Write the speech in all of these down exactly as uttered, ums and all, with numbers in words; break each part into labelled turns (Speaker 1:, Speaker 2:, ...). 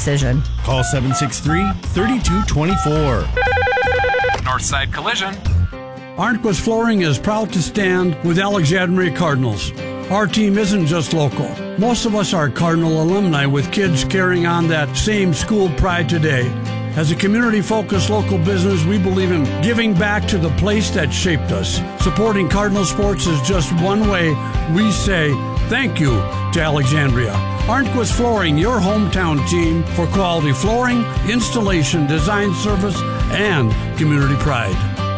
Speaker 1: decision.
Speaker 2: Call seven six three, three two two four.
Speaker 3: Northside Collision.
Speaker 4: Arnquist Flooring is proud to stand with Alexandria Cardinals. Our team isn't just local. Most of us are Cardinal alumni with kids carrying on that same school pride today. As a community-focused local business, we believe in giving back to the place that shaped us. Supporting Cardinal sports is just one way we say thank you to Alexandria. Arnquist Flooring, your hometown team for quality flooring, installation, design service, and community pride.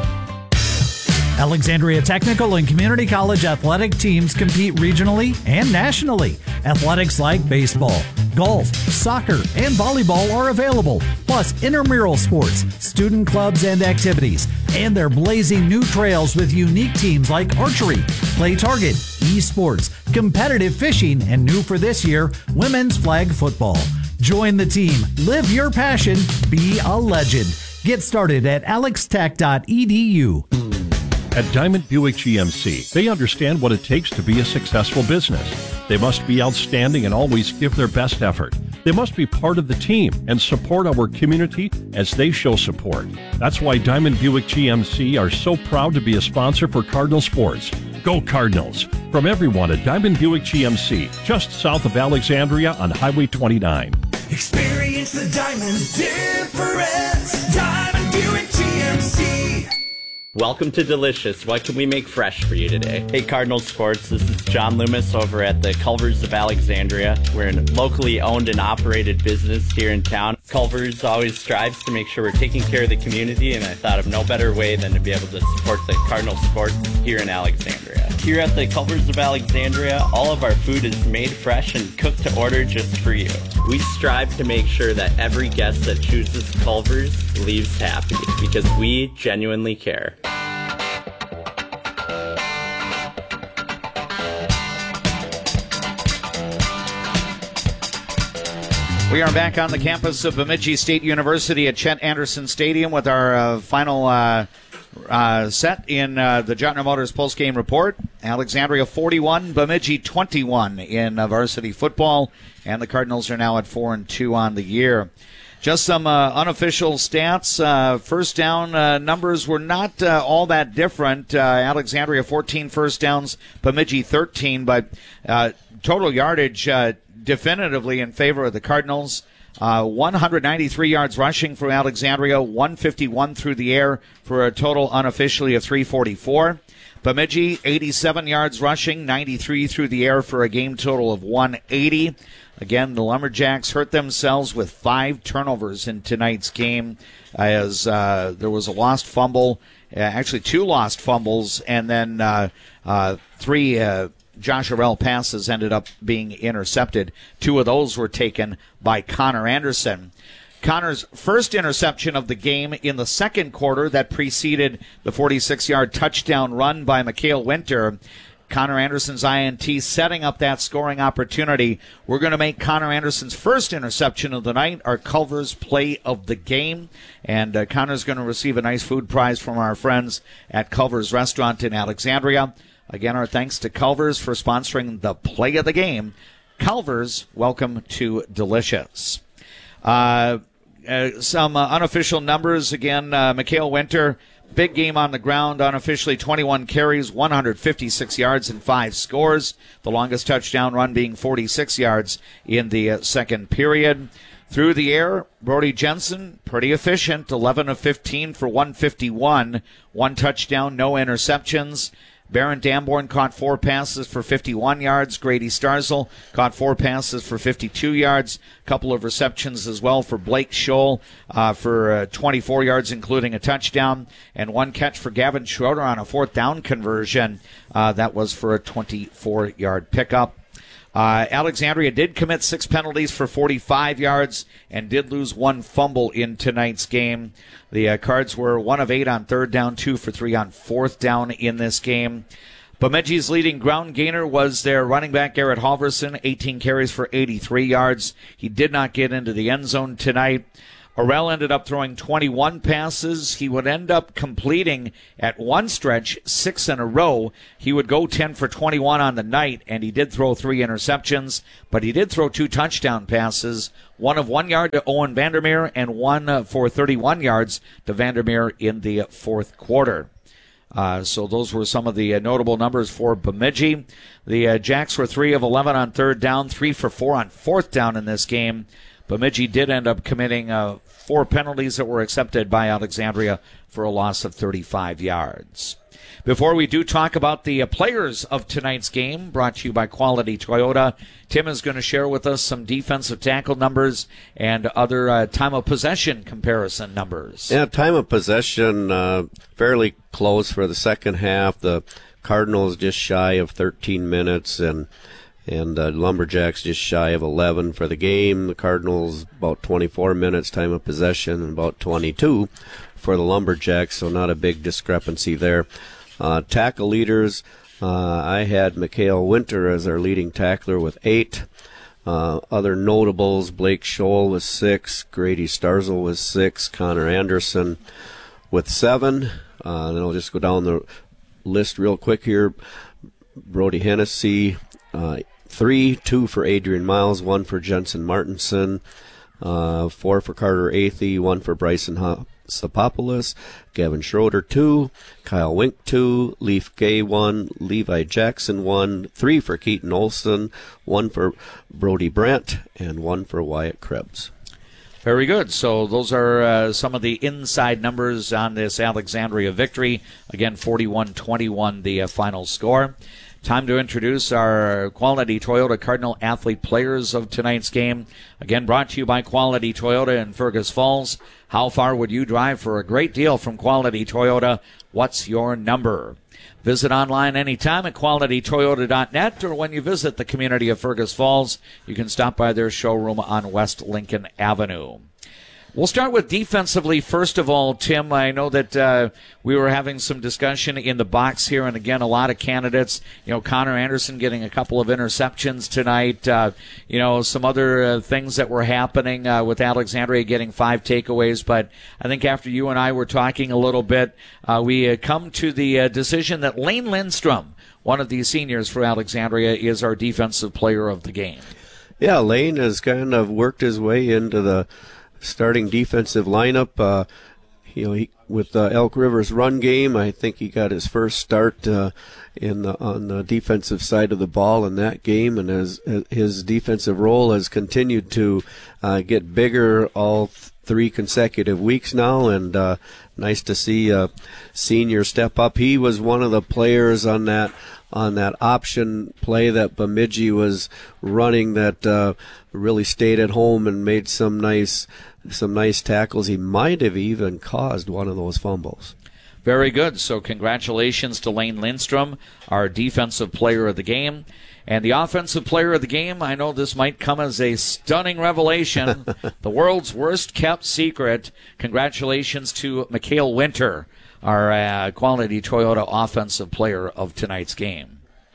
Speaker 5: Alexandria Technical and Community College athletic teams compete regionally and nationally. Athletics like baseball, golf, soccer, and volleyball are available, plus intramural sports, student clubs, and activities. And they're blazing new trails with unique teams like archery, play target, esports, competitive fishing, and new for this year, women's flag football. Join the team, live your passion, be a legend. Get started at alex tech dot e d u.
Speaker 6: At Diamond Buick G M C, they understand what it takes to be a successful business. They must be outstanding and always give their best effort. They must be part of the team and support our community as they show support. That's why Diamond Buick G M C are so proud to be a sponsor for Cardinal Sports. Go Cardinals! From everyone at Diamond Buick G M C, just south of Alexandria on Highway twenty-nine.
Speaker 7: Experience the Diamond difference. Diamond Buick G M C.
Speaker 8: Welcome to Delicious. What can we make fresh for you today? Hey, Cardinal Sports. This is John Loomis over at the Culver's of Alexandria. We're a locally owned and operated business here in town. Culver's always strives to make sure we're taking care of the community, and I thought of no better way than to be able to support the Cardinal Sports here in Alexandria. Here at the Culver's of Alexandria, all of our food is made fresh and cooked to order just for you. We strive to make sure that every guest that chooses Culver's leaves happy, because we genuinely care.
Speaker 9: We are back on the campus of Bemidji State University at Chet Anderson Stadium with our uh, final uh, uh, set in uh, the Jotner Motors postgame report. Alexandria forty-one, Bemidji twenty-one in uh, varsity football, and the Cardinals are now at four and two on the year. Just some uh, unofficial stats. Uh, first down uh, numbers were not uh, all that different. Uh, Alexandria fourteen first downs, Bemidji thirteen, but uh, total yardage uh, definitively in favor of the Cardinals. Uh, one hundred ninety-three yards rushing for Alexandria, one fifty-one through the air for a total unofficially of three forty-four. Bemidji, eighty-seven yards rushing, ninety-three through the air for a game total of one eighty. Again, the Lumberjacks hurt themselves with five turnovers in tonight's game as uh, there was a lost fumble, uh, actually two lost fumbles, and then uh, uh, three uh, Josh Arell passes ended up being intercepted. Two of those were taken by Connor Anderson. Connor's first interception of the game in the second quarter that preceded the forty-six-yard touchdown run by Mikhail Winter. Connor Anderson's I N T setting up that scoring opportunity. We're going to make Connor Anderson's first interception of the night our Culver's play of the game. And uh, Connor's going to receive a nice food prize from our friends at Culver's Restaurant in Alexandria. Again, our thanks to Culver's for sponsoring the play of the game. Culver's, welcome to Delicious. Uh, uh, some uh, unofficial numbers. Again, uh, Mikhail Winter, big game on the ground, unofficially twenty-one carries, one hundred fifty-six yards, and five scores. The longest touchdown run being forty-six yards in the uh, second period. Through the air, Brody Jensen, pretty efficient, eleven of fifteen for one fifty-one. One touchdown, no interceptions. Baron Damborn caught four passes for fifty-one yards. Grady Starzl caught four passes for fifty-two yards. A couple of receptions as well for Blake Scholl uh, for uh, twenty-four yards, including a touchdown. And one catch for Gavin Schroeder on a fourth down conversion. Uh, that was for a twenty-four-yard pickup. Uh, Alexandria did commit six penalties for forty-five yards and did lose one fumble in tonight's game. The uh, Cards were one of eight on third down, two for three on fourth down in this game. Bemidji's leading ground gainer was their running back, Garrett Halverson, eighteen carries for eighty-three yards. He did not get into the end zone tonight. Orell ended up throwing twenty-one passes. He would end up completing at one stretch six in a row. He would go ten for twenty-one on the night, and he did throw three interceptions, but he did throw two touchdown passes, one of one yard to Owen Vandermeer and one uh, for thirty-one yards to Vandermeer in the fourth quarter. Uh, so those were some of the uh, notable numbers for Bemidji. The uh, Jacks were three of eleven on third down, three for four on fourth down in this game. Bemidji did end up committing uh, four penalties that were accepted by Alexandria for a loss of thirty-five yards. Before we do talk about the uh, players of tonight's game, brought to you by Quality Toyota, Tim is going to share with us some defensive tackle numbers and other uh, time of possession comparison numbers.
Speaker 1: Yeah, time of possession uh, fairly close for the second half. The Cardinals just shy of thirteen minutes, and and uh, Lumberjacks just shy of eleven for the game. The Cardinals about twenty-four minutes time of possession and about twenty-two for the Lumberjacks, so not a big discrepancy there. Uh, tackle leaders, uh, I had Mikhail Winter as our leading tackler with eight. Uh, other notables, Blake Scholl with six, Grady Starzl with six, Connor Anderson with seven. Uh, then I'll just go down the list real quick here. Brody Hennessy, uh, three, two for Adrian Miles, one for Jensen Martinson, uh, four for Carter Athey, one for Bryson Hunt. Sapopoulos, Gavin Schroeder two, Kyle Wink two, Leaf Gay one, Levi Jackson one, three for Keaton Olson, one for Brody Brandt, and one for Wyatt Krebs.
Speaker 9: Very good. So those are uh, some of the inside numbers on this Alexandria victory. Again, forty-one twenty-one the uh, final score. Time to introduce our Quality Toyota Cardinal athlete players of tonight's game. Again, brought to you by Quality Toyota in Fergus Falls. How far would you drive for a great deal from Quality Toyota? What's your number? Visit online anytime at quality toyota dot net, or when you visit the community of Fergus Falls, you can stop by their showroom on West Lincoln Avenue. We'll start with defensively. First of all, Tim, I know that uh, we were having some discussion in the box here, and again, a lot of candidates. You know, Connor Anderson getting a couple of interceptions tonight. Uh, you know, some other uh, things that were happening uh, with Alexandria getting five takeaways. But I think after you and I were talking a little bit, uh, we uh, come to the uh, decision that Lane Lindstrom, one of the seniors for Alexandria, is our defensive player of the game.
Speaker 1: Yeah, Lane has kind of worked his way into the starting defensive lineup. Uh, you know, he, with uh, Elk River's run game, I think he got his first start uh, in the, on the defensive side of the ball in that game, and as, as his defensive role has continued to uh, get bigger all th- three consecutive weeks now, and uh, nice to see a senior step up. He was one of the players on that on that option play that Bemidji was running that uh, really stayed at home and made some nice some nice tackles. He might have even caused one of those fumbles.
Speaker 9: Very good. So congratulations to Lane Lindstrom, our defensive player of the game. And the offensive player of the game, I know this might come as a stunning revelation, the world's worst kept secret. Congratulations to Mikhail Winter, our uh, Quality Toyota offensive player of tonight's game.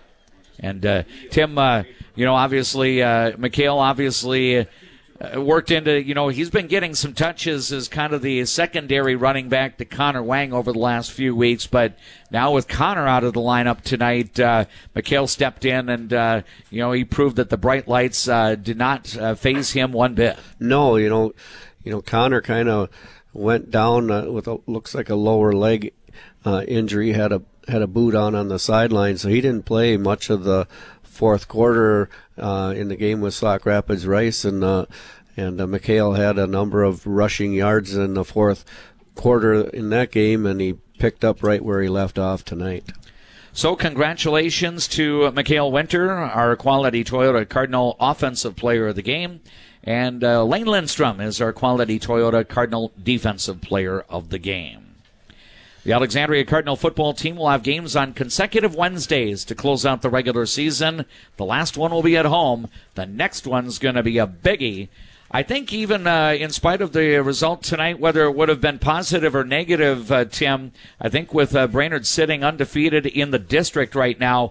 Speaker 9: And uh, Tim, uh, you know, obviously, uh, Mikhail obviously uh, worked into, you know, he's been getting some touches as kind of the secondary running back to Connor Wang over the last few weeks. But now with Connor out of the lineup tonight, uh, Mikhail stepped in and, uh, you know, he proved that the bright lights uh, did not uh, faze him one bit.
Speaker 1: No, you know, you know, Connor kind of went down uh, with a, looks like a lower leg uh, injury, had a had a boot on on the sideline, so he didn't play much of the fourth quarter uh, in the game with Sauk Rapids Rice, and uh, and uh, Mikhail had a number of rushing yards in the fourth quarter in that game, and he picked up right where he left off tonight.
Speaker 9: So congratulations to Mikhail Winter, our Quality Toyota Cardinal offensive player of the game. And uh, Lane Lindstrom is our Quality Toyota Cardinal defensive player of the game. The Alexandria Cardinal football team will have games on consecutive Wednesdays to close out the regular season. The last one will be at home. The next one's going to be a biggie. I think even uh, in spite of the result tonight, whether it would have been positive or negative, uh, Tim, I think with uh, Brainerd sitting undefeated in the district right now,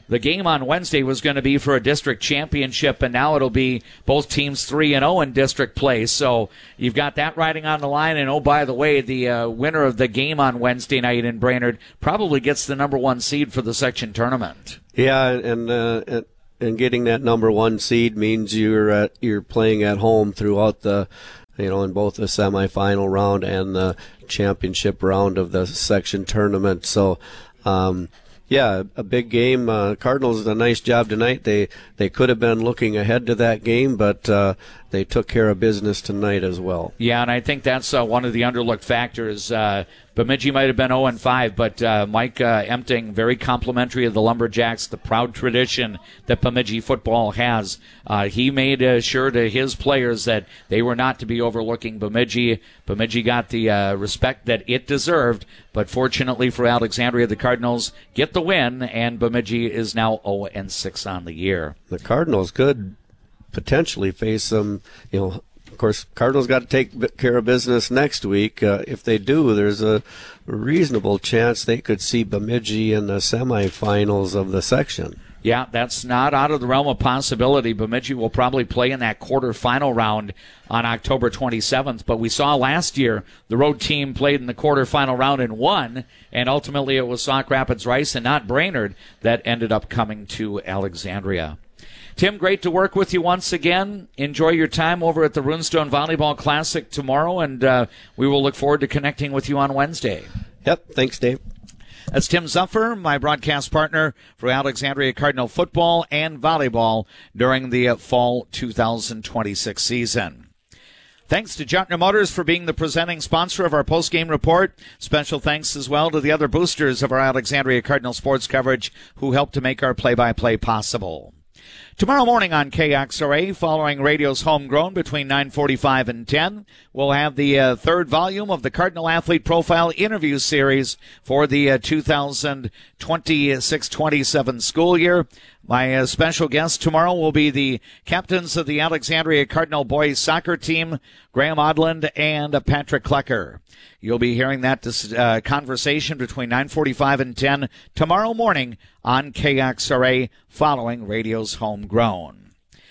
Speaker 9: the game on Wednesday was going to be for a district championship, and now it'll be both teams three and oh in district play. So you've got that riding on the line. And, oh, by the way, the uh, winner of the game on Wednesday night in Brainerd probably gets the number one seed for the section tournament.
Speaker 1: Yeah, and uh, and, and getting that number one seed means you're at, you're playing at home throughout the, you know, in both the semifinal round and the championship round of the section tournament. So, um, yeah, a big game. Uh, Cardinals did a nice job tonight. They they could have been looking ahead to that game, but uh, they took care of business tonight as well.
Speaker 9: Yeah, and I think that's uh, one of the underlooked factors. Uh, Bemidji might have been oh and five, but uh, Mike uh, Empting, very complimentary of the Lumberjacks, the proud tradition that Bemidji football has. Uh, he made uh, sure to his players that they were not to be overlooking Bemidji. Bemidji got the uh, respect that it deserved, but fortunately for Alexandria, the Cardinals get the win, and Bemidji is now oh and six on the year.
Speaker 1: The Cardinals could potentially face them, you know. Of course, Cardinals got to take care of business next week. Uh, if they do, there's a reasonable chance they could see Bemidji in the semifinals of the section.
Speaker 9: Yeah, that's not out of the realm of possibility. Bemidji will probably play in that quarterfinal round on October twenty-seventh. But we saw last year the road team played in the quarterfinal round and won, and ultimately it was Sauk Rapids Rice and not Brainerd that ended up coming to Alexandria. Tim, great to work with you once again. Enjoy your time over at the Runestone Volleyball Classic tomorrow, and uh, we will look forward to connecting with you on Wednesday.
Speaker 1: Yep, thanks, Dave.
Speaker 9: That's Tim Zuffer, my broadcast partner for Alexandria Cardinal football and volleyball during the uh, fall two thousand twenty-six season. Thanks to Juttner Motors for being the presenting sponsor of our post-game report. Special thanks as well to the other boosters of our Alexandria Cardinal sports coverage who helped to make our play-by-play possible. Tomorrow morning on K X R A, following radio's Homegrown between nine forty-five and ten, we'll have the uh, third volume of the Cardinal Athlete Profile interview series for the uh, two thousand twenty-six twenty-seven school year. My uh, special guest tomorrow will be the captains of the Alexandria Cardinal boys soccer team, Graham Odland and uh, Patrick Klecker. You'll be hearing that uh, conversation between nine forty-five and ten tomorrow morning on K X R A following radio's Homegrown.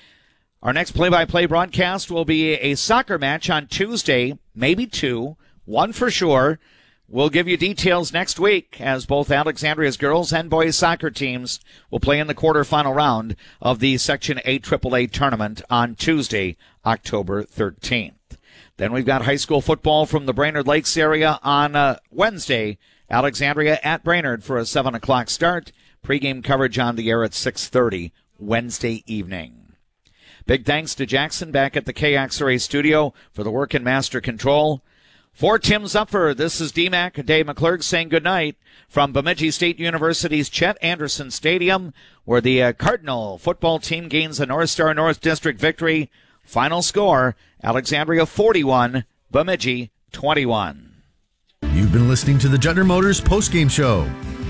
Speaker 9: Our next play-by-play broadcast will be a soccer match on Tuesday, maybe two, one for sure. We'll give you details next week as both Alexandria's girls and boys soccer teams will play in the quarterfinal round of the Section A triple A tournament on Tuesday, October thirteenth. Then we've got high school football from the Brainerd Lakes area on uh, Wednesday. Alexandria at Brainerd for a seven o'clock start. Pre-game coverage on the air at six thirty Wednesday evening. Big thanks to Jackson back at the K X R A studio for the work in master control. For Tim Zupfer, this is D Mac, Dave McClurg saying goodnight from Bemidji State University's Chet Anderson Stadium, where the uh, Cardinal football team gains a North Star North District victory. Final score, Alexandria forty-one, Bemidji twenty-one.
Speaker 2: You've been listening to the Juttner Motors postgame show.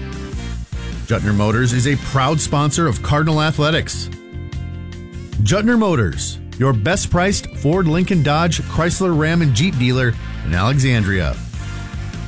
Speaker 2: Juttner Motors is a proud sponsor of Cardinal Athletics. Juttner Motors, your best priced Ford, Lincoln, Dodge, Chrysler, Ram, and Jeep dealer in Alexandria.